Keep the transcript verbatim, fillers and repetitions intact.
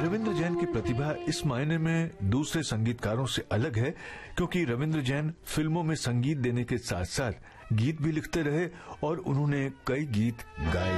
रविंद्र जैन की प्रतिभा इस मायने में दूसरे संगीतकारों से अलग है क्योंकि रविंद्र जैन फिल्मों में संगीत देने के साथ साथ गीत भी लिखते रहे और उन्होंने कई गीत गाए।